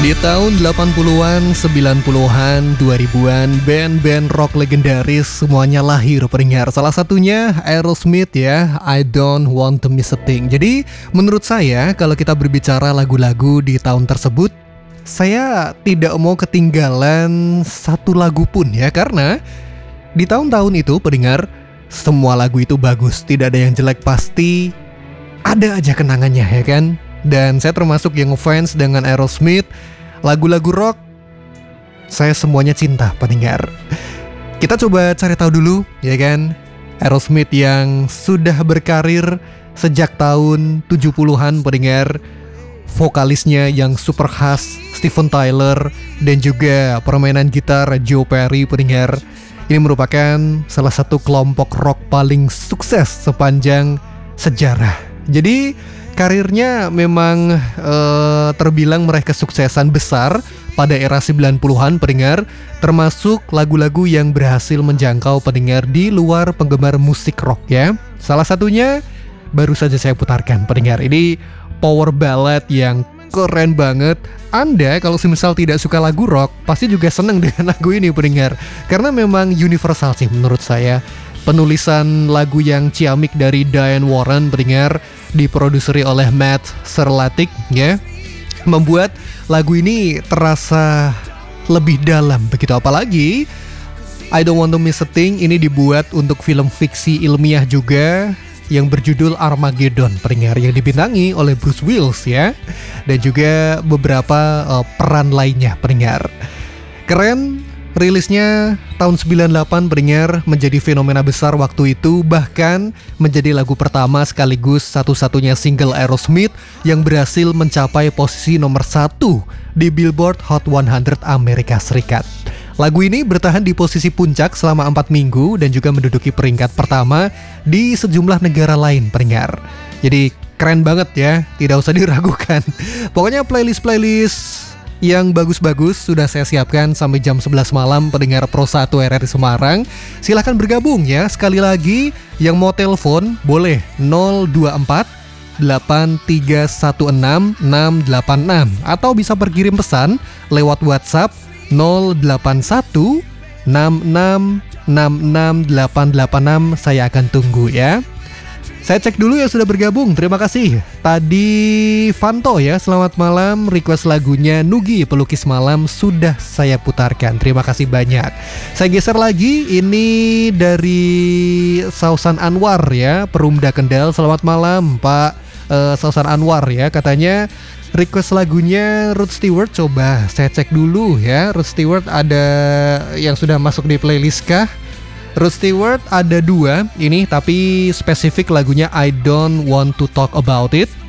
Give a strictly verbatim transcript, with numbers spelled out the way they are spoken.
Di tahun delapan puluhan, sembilan puluhan, dua ribuan, band-band rock legendaris semuanya lahir pendengar. Salah satunya Aerosmith ya, I Don't Want to Miss a Thing. Jadi menurut saya kalau kita berbicara lagu-lagu di tahun tersebut, saya tidak mau ketinggalan satu lagu pun ya. Karena di tahun-tahun itu pendengar, semua lagu itu bagus, tidak ada yang jelek, pasti ada aja kenangannya ya kan. Dan saya termasuk yang ngefans dengan Aerosmith. Lagu-lagu rock saya semuanya cinta pendengar. Kita coba cari tahu dulu ya kan, Aerosmith yang sudah berkarir sejak tahun tujuh puluhan pendengar. Vokalisnya yang super khas Steven Tyler dan juga permainan gitar Joe Perry pendengar. Ini merupakan salah satu kelompok rock paling sukses sepanjang sejarah. Jadi karirnya memang uh, terbilang meraih kesuksesan besar pada era sembilan puluhan pendengar, termasuk lagu-lagu yang berhasil menjangkau pendengar di luar penggemar musik rock ya. Salah satunya baru saja saya putarkan pendengar. Ini power ballad yang keren banget. Anda kalau semisal tidak suka lagu rock pasti juga seneng dengan lagu ini pendengar, karena memang universal sih menurut saya. Penulisan lagu yang ciamik dari Diane Warren pendengar, diproduseri oleh Matt Serlatic ya, membuat lagu ini terasa lebih dalam begitu. Apalagi I Don't Want to Miss a Thing ini dibuat untuk film fiksi ilmiah juga yang berjudul Armageddon pendengar, yang dibintangi oleh Bruce Willis ya, dan juga beberapa uh, peran lainnya pendengar. Keren. Rilisnya tahun sembilan puluh delapan pendengar, menjadi fenomena besar waktu itu, bahkan menjadi lagu pertama sekaligus satu-satunya single Aerosmith yang berhasil mencapai posisi nomor satu di Billboard Hot seratus Amerika Serikat. Lagu ini bertahan di posisi puncak selama empat minggu dan juga menduduki peringkat pertama di sejumlah negara lain pendengar. Jadi keren banget ya, tidak usah diragukan. Pokoknya playlist-playlist yang bagus-bagus sudah saya siapkan sampai jam sebelas malam pendengar Pro satu R R I Semarang. Silahkan bergabung ya. Sekali lagi, yang mau telepon boleh nol dua empat delapan tiga satu enam enam delapan enam, atau bisa berkirim pesan lewat WhatsApp nol delapan satu enam enam enam enam delapan delapan enam. Saya akan tunggu ya. Saya cek dulu yang sudah bergabung, terima kasih. Tadi Vanto ya, selamat malam, request lagunya Nugi Pelukis Malam sudah saya putarkan, terima kasih banyak. Saya geser lagi, ini dari Sausan Anwar ya, Perumda Kendal. Selamat malam Pak uh, Sausan Anwar ya, katanya request lagunya Rod Stewart. Coba saya cek dulu ya, Rod Stewart ada yang sudah masuk di playlist kah? Rod Stewart ada dua ini, tapi spesifik lagunya I Don't Want to Talk About It.